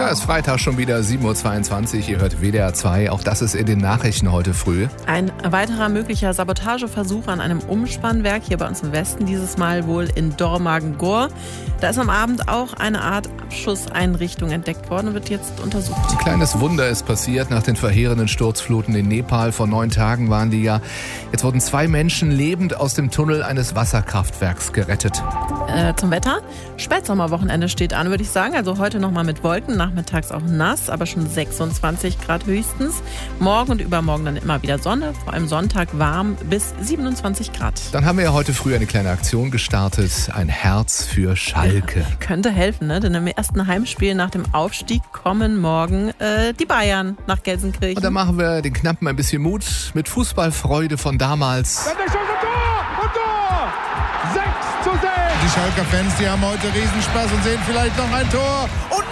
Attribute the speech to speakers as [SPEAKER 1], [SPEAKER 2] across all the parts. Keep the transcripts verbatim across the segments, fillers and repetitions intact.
[SPEAKER 1] Ja, es ist Freitag schon wieder, sieben Uhr zweiundzwanzig. Ihr hört W D R zwei. Auch das ist in den Nachrichten heute früh.
[SPEAKER 2] Ein weiterer möglicher Sabotageversuch an einem Umspannwerk hier bei uns im Westen. Dieses Mal wohl in Dormagen-Gur. Da ist am Abend auch eine Art Abschusseinrichtung entdeckt worden und wird jetzt untersucht.
[SPEAKER 1] Ein kleines Wunder ist passiert nach den verheerenden Sturzfluten in Nepal. Vor neun Tagen waren die ja. Jetzt wurden zwei Menschen lebend aus dem Tunnel eines Wasserkraftwerks gerettet.
[SPEAKER 2] Äh, zum Wetter. Spätsommerwochenende steht an, würde ich sagen. Also heute nochmal mit Wolken, nachmittags auch nass, aber schon sechsundzwanzig Grad höchstens. Morgen und übermorgen dann immer wieder Sonne, vor allem Sonntag warm bis siebenundzwanzig Grad.
[SPEAKER 1] Dann haben wir ja heute früh eine kleine Aktion gestartet. Ein Herz für Schalke.
[SPEAKER 2] Ja, könnte helfen, ne? Denn im ersten Heimspiel nach dem Aufstieg kommen morgen äh, die Bayern nach Gelsenkirchen.
[SPEAKER 1] Und dann machen wir den Knappen ein bisschen Mut mit Fußballfreude von damals.
[SPEAKER 3] Dann ist schon ein Tor und Tor! sechs zu sechs!
[SPEAKER 4] Die Schalker Fans, die haben heute Riesenspaß und sehen vielleicht noch ein Tor.
[SPEAKER 5] Und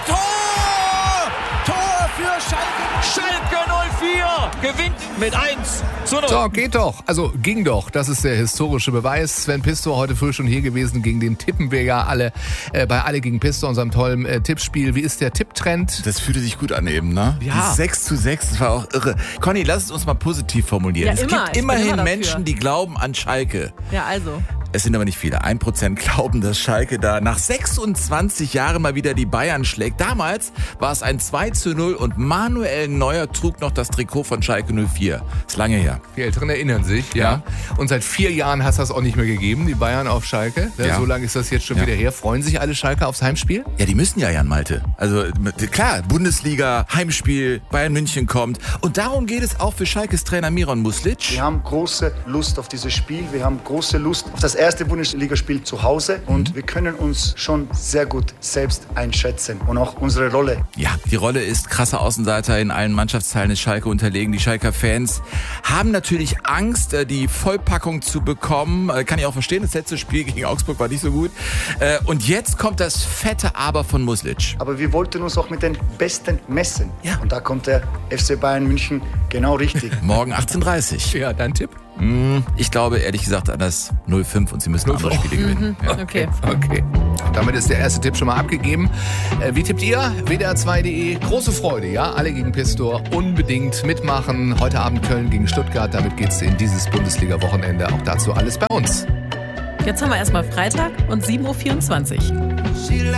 [SPEAKER 5] Tor! Tor für Schalke! Schalke null vier gewinnt mit eins zu null.
[SPEAKER 1] So, geht doch. Also ging doch. Das ist der historische Beweis. Sven Pistor heute früh schon hier gewesen. Gegen den tippen wir ja alle äh, bei Alle gegen Pistor, unserem tollen äh, Tippspiel. Wie ist der Tipptrend?
[SPEAKER 6] Das fühlte sich gut an eben, ne?
[SPEAKER 1] Ja.
[SPEAKER 6] Die sechs zu sechs, das war auch irre. Conny, lass es uns mal positiv formulieren.
[SPEAKER 2] Ja,
[SPEAKER 6] es
[SPEAKER 2] immer.
[SPEAKER 6] gibt
[SPEAKER 2] Ich bin
[SPEAKER 6] immerhin
[SPEAKER 2] immer dafür.
[SPEAKER 6] Menschen, die glauben an Schalke.
[SPEAKER 2] Ja, also.
[SPEAKER 6] Es sind aber nicht viele. Ein Prozent glauben, dass Schalke da nach sechsundzwanzig Jahren mal wieder die Bayern schlägt. Damals war es ein zwei zu null und Manuel Neuer trug noch das Trikot von Schalke null vier. Ist lange her.
[SPEAKER 1] Die Älteren erinnern sich, ja.
[SPEAKER 6] Ja.
[SPEAKER 1] Und seit vier Jahren hast du das auch nicht mehr gegeben, die Bayern auf Schalke. Ja,
[SPEAKER 6] Ja.
[SPEAKER 1] So lange ist das jetzt schon
[SPEAKER 6] Ja.
[SPEAKER 1] wieder her. Freuen sich alle Schalke aufs Heimspiel?
[SPEAKER 6] Ja, die müssen ja, Jan Malte. Also klar, Bundesliga, Heimspiel, Bayern München kommt. Und darum geht es auch für Schalkes Trainer Miron Muslic.
[SPEAKER 7] Wir haben große Lust auf dieses Spiel. Wir haben große Lust auf das erste Bundesligaspiel zu Hause. Und wir können uns schon sehr gut selbst einschätzen. Und auch unsere Rolle.
[SPEAKER 6] Ja, die Rolle ist krasser Außenseiter. In allen Mannschaftsteilen ist Schalke unterlegen. Die Schalker Fans haben natürlich Angst, die Vollpackung zu bekommen. Kann ich auch verstehen, das letzte Spiel gegen Augsburg war nicht so gut. Und jetzt kommt das fette Aber von Muslic.
[SPEAKER 7] Aber wir wollten uns auch mit den Besten messen.
[SPEAKER 6] Ja.
[SPEAKER 7] Und da kommt der F C Bayern München genau richtig.
[SPEAKER 6] Morgen achtzehn Uhr dreißig.
[SPEAKER 1] Ja, dein Tipp?
[SPEAKER 6] Ich glaube ehrlich gesagt an das null fünf und sie müssen andere Spiele gewinnen. Ja.
[SPEAKER 2] Okay.
[SPEAKER 1] Okay. Damit ist der erste Tipp schon mal abgegeben. Äh, wie tippt ihr? W D R zwei punkt de. Große Freude, ja? Alle gegen Pistor. Unbedingt mitmachen. Heute Abend Köln gegen Stuttgart. Damit geht's in dieses Bundesliga-Wochenende. Auch dazu alles bei uns.
[SPEAKER 2] Jetzt haben wir erstmal Freitag und sieben Uhr vierundzwanzig.